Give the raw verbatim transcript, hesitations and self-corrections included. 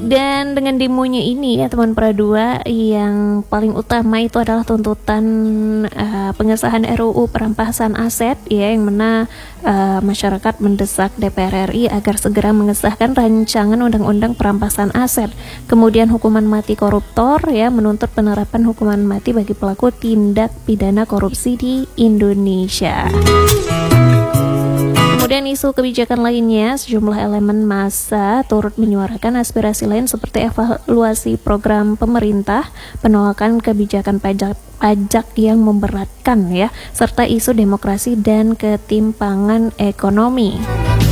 Dan dengan demonya ini ya teman Pra dua, yang paling utama itu adalah tuntutan uh, pengesahan R U U perampasan aset ya, yang mana uh, masyarakat mendesak D P R R I agar segera mengesahkan rancangan undang-undang perampasan aset. Kemudian hukuman mati koruptor ya, menuntut penerapan hukuman mati bagi pelaku tindak pidana korupsi di Indonesia. Kemudian isu kebijakan lainnya, sejumlah elemen massa turut menyuarakan aspirasi lain seperti evaluasi program pemerintah, penolakan kebijakan pajak pajak yang memberatkan ya, serta isu demokrasi dan ketimpangan ekonomi.